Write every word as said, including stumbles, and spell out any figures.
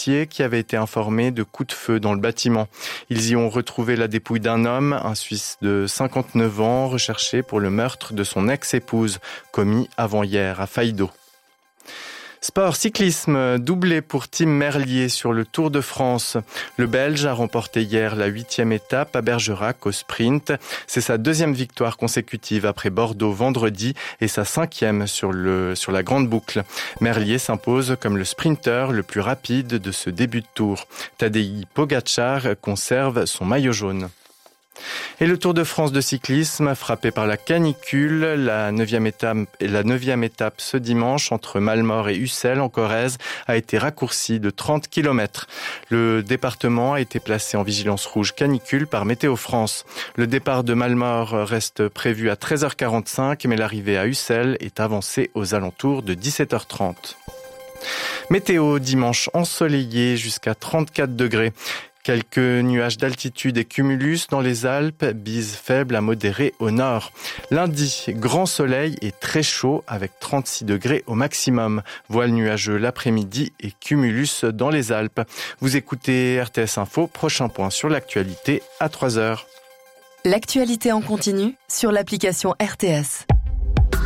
policiers qui avaient été informés de coups de feu dans le bâtiment. Ils y ont retrouvé la dépouille d'un homme, un Suisse de cinquante-neuf ans, recherché pour le meurtre de son ex-épouse, commis avant-hier à Faydo. Sport cyclisme, doublé pour Tim Merlier sur le Tour de France. Le Belge a remporté hier la huitième étape à Bergerac au sprint. C'est sa deuxième victoire consécutive après Bordeaux vendredi et sa cinquième sur le, sur la grande boucle. Merlier s'impose comme le sprinter le plus rapide de ce début de tour. Tadej Pogačar conserve son maillot jaune. Et le Tour de France de cyclisme, frappé par la canicule, la neuvième étape, la neuvième étape ce dimanche entre Malmort et Ussel en Corrèze a été raccourcie de trente kilomètres. Le département a été placé en vigilance rouge canicule par Météo France. Le départ de Malmort reste prévu à treize heures quarante-cinq, mais l'arrivée à Ussel est avancée aux alentours de dix-sept heures trente. Météo dimanche ensoleillé jusqu'à trente-quatre degrés. Quelques nuages d'altitude et cumulus dans les Alpes, bise faible à modérée au nord. Lundi, grand soleil et très chaud avec trente-six degrés au maximum. Voile nuageux l'après-midi et cumulus dans les Alpes. Vous écoutez R T S Info, prochain point sur l'actualité à trois heures. L'actualité en continu sur l'application R T S.